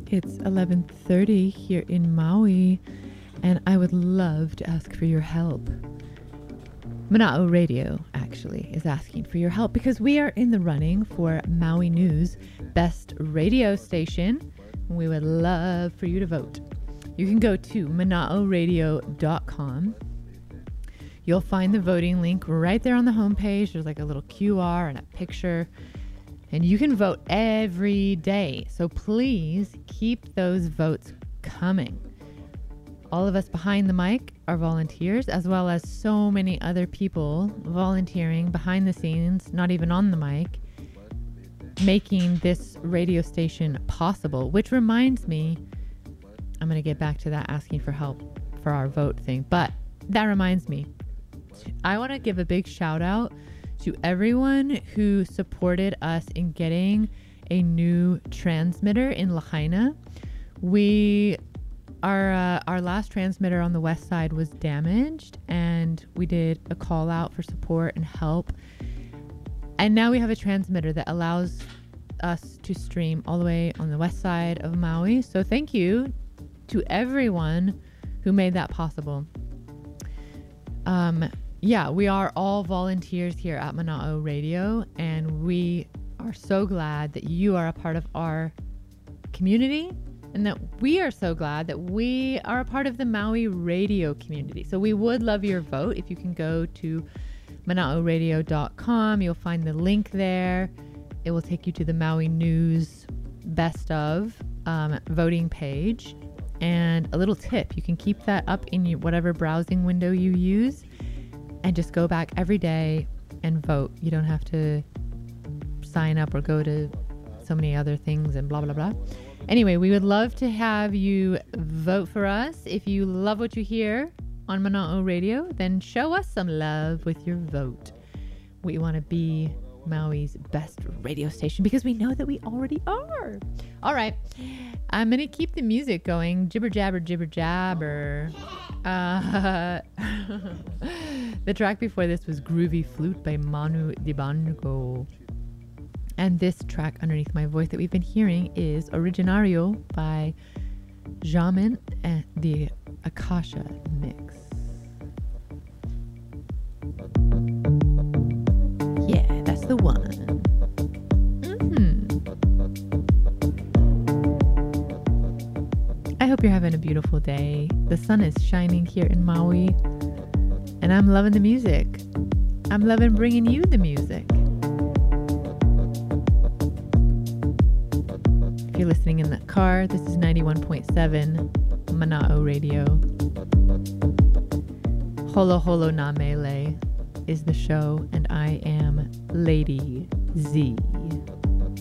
It's 11:30 here in Maui, and I would love to ask for your help. Mana'o Radio, actually, is asking for your help because we are in the running for Maui News Best Radio Station. We would love for you to vote. You can go to mana'oradio.com. You'll find the voting link right there on the homepage. There's like a little QR and a picture. And you can vote every day. So please keep those votes coming. All of us behind the mic are volunteers, as well as so many other people volunteering behind the scenes, not even on the mic, making this radio station possible. Which reminds me, I'm going to get back to that asking for help for our vote thing. But that reminds me, I want to give a big shout out to everyone who supported us in getting a new transmitter in Lahaina. Our last transmitter on the west side was damaged, and we did a call out for support and help. And now we have a transmitter that allows us to stream all the way on the west side of Maui. So thank you to everyone who made that possible. Yeah, we are all volunteers here at Mana'o Radio, and we are so glad that you are a part of our community, and that we are so glad that we are a part of the Maui radio community. So we would love your vote. If you can go to mana'oradio.com, you'll find the link there. It will take you to the Maui News Best of voting page. And a little tip, you can keep that up in whatever browsing window you use, and just go back every day and vote. You don't have to sign up or go to so many other things and blah, blah, blah. Anyway, we would love to have you vote for us. If you love what you hear on Mana'o Radio, then show us some love with your vote. We want to be Maui's best radio station because we know that we already are. All right. I'm going to keep the music going. Jibber jabber, jibber jabber. The track before this was Groovy Flute by Manu Dibango. And this track underneath my voice that we've been hearing is Originario by Jamin and the Akasha Mix. Yeah, that's the one. I hope you're having a beautiful day. The sun is shining here in Maui, and I'm loving the music. I'm loving bringing you the music. If you're listening in the car, this is 91.7 Mana'o Radio. Holo Holo Na Mele is the show, and I am Lady Z.